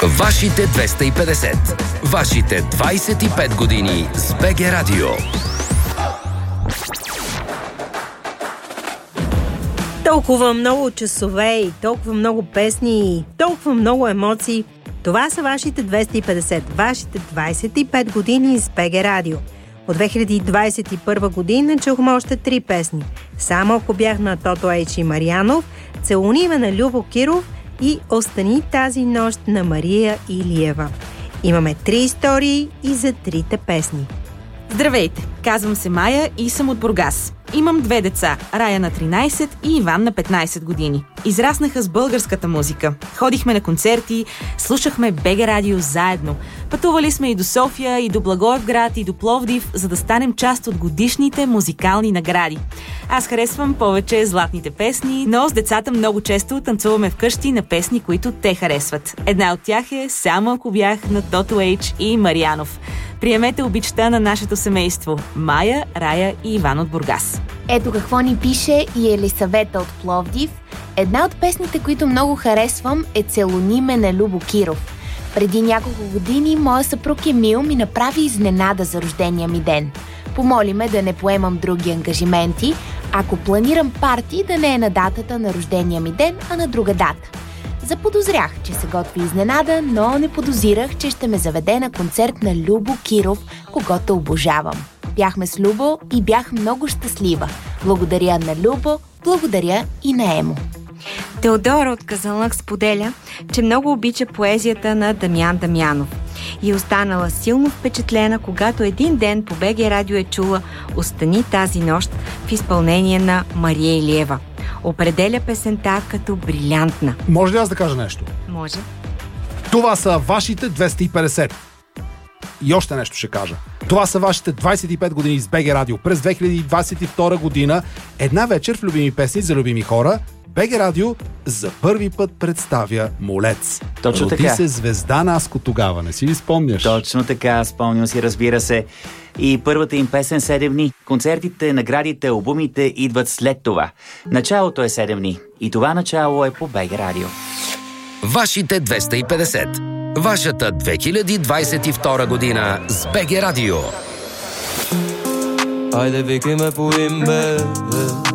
Вашите 250. Вашите 25 години с БГ Радио. Толкова много часове и толкова много песни и толкова много емоции. Това са вашите 250, вашите 25 години с БГ Радио. От 2021 година чухме още 3 песни. Само ако бях на Тото Ейч и Марянов, Целуни ме на Любо Киров и Остани тази нощ на Мария Илиева. Имаме 3 истории и за 3 песни. Здравейте, казвам се Майя и съм от Бургас. Имам 2 деца, Рая на 13 и Иван на 15 години. Израснаха с българската музика. Ходихме на концерти, слушахме БГ Радио заедно. Пътували сме и до София, и до Благоевград, и до Пловдив, за да станем част от годишните музикални награди. Аз харесвам повече златните песни, но с децата много често танцуваме вкъщи на песни, които те харесват. Една от тях е Само ако бях на Тото Ейч и Марянов. Приемете обичта на нашето семейство – Майя, Рая и Иван от Бургас. Ето какво ни пише и Елисавета от Пловдив. Една от песните, които много харесвам, е Целуни ме на Любо Киров. Преди няколко години моя съпруг Емил ми направи изненада за рождения ми ден. Помоли ме да не поемам други ангажименти, ако планирам парти да не е на датата на рождения ми ден, а на друга дата. Заподозрях, че се готви изненада, но не подозирах, че ще ме заведе на концерт на Любо Киров, когото обожавам. Бяхме с Любо и бях много щастлива. Благодаря на Любо, благодаря и на Емо. Теодора от Казанлък споделя, че много обича поезията на Дамян Дамянов и останала силно впечатлена, когато един ден по БГ Радио е чула Остани тази нощ в изпълнение на Мария Илиева. Определя песента като брилянтна. Може ли аз да кажа нещо? Може. Това са вашите 250. И още нещо ще кажа. Това са вашите 25 години с БГ Радио. През 2022 година една вечер в любими песни за любими хора БГ Радио за първи път представя Молец. Точно Роди така. се звезда Наско тогава, не си ли спомняш? Точно така, спомням си, разбира се. И първата им песен 7 дни. Концертите, наградите, албумите идват след това. Началото е 7 дни. И това начало е по БГ Радио. Вашите 250. Вашата 2022 година с БГ Радио. Айде, викай ме по име,